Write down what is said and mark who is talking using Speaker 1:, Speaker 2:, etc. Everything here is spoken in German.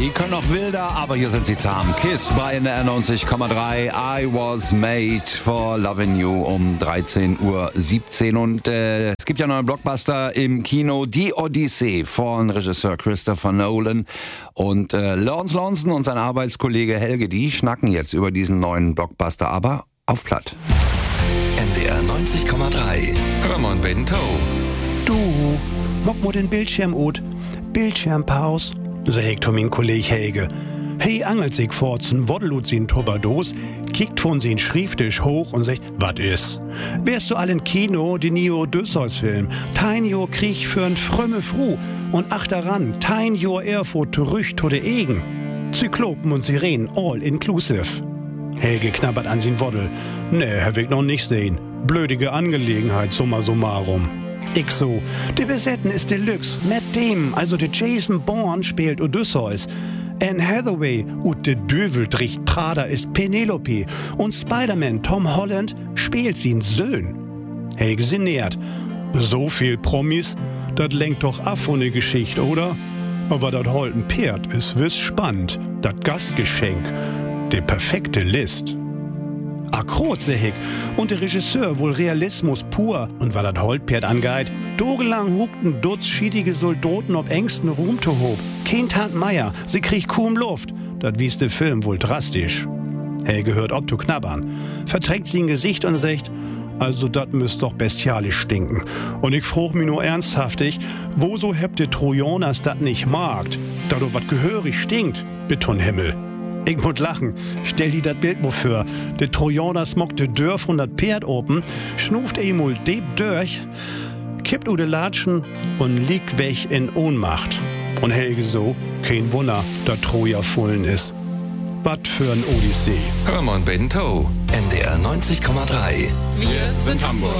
Speaker 1: Die können noch wilder, aber hier sind sie zahm. Kiss bei NDR 90,3. I was made for loving you um 13:17 Uhr. Und es gibt ja noch einen Blockbuster im Kino, Die Odyssee von Regisseur Christopher Nolan. Und Lawrence Lawson und sein Arbeitskollege Helge, die schnacken jetzt über diesen neuen Blockbuster, aber auf Platt.
Speaker 2: NDR 90,3. Hörmann Bento.
Speaker 3: Du, mock mo den Bildschirm ut. Bildschirmpaus, sagt mein Kollege Helge. Hey, angelt sich forzen, woddelut sin Tuberdos, kickt von sin Schrifttisch hoch und sagt, wat is? Wärst du all in Kino, den Neo Odysseus-Film, tein jo Krieg für'n frömme Fru und ach daran, tein jo Erfurt zurück to de Egen. Zyklopen und Sirenen, all inclusive. Helge knabbert an sin Woddel. Ne, hab ich noch nicht sehen. Blödige Angelegenheit, summa summarum. Ich so, de Besetten ist Deluxe. Matt Damon, also de Jason Bourne, spielt Odysseus. Anne Hathaway und de Döveldricht Prada ist Penelope. Und Spider-Man Tom Holland spielt sin Söhn. Helge sinniert. So viel Promis, dat lenkt doch ab von ne Geschichte, oder? Aber dat holten Pferd ist wiss spannend. Dat Gastgeschenk. De perfekte List. Akrot, seh ich. Und der Regisseur wohl Realismus pur. Und war dat Holtpferd angeht, dogelang huckten Dutz schiedige Soldaten ob engsten Ruhm to hob. Kein Tant Meier, sie kriegt kaum Luft. Dat wies der Film wohl drastisch. Helge hört ob zu knabbern, verträgt sie ein Gesicht und sagt, also dat müsst doch bestialisch stinken. Und ich frug mich nur ernsthaftig, wo so hebt de Trojaners dat nicht magt, da do wat gehörig stinkt, Betonhimmel. Ich muss lachen. Stell dir das Bild mal vor. Der Trojaner smockt de Dörr von dat Pferd open, schnuft emul deep durch, kippt u de Latschen und liegt weg in Ohnmacht. Und Helge so, kein Wunder, da Troja vollen ist. Wat für ein Odyssee.
Speaker 2: Hörmann Bento. NDR 90,3.
Speaker 1: Wir sind Hamburg.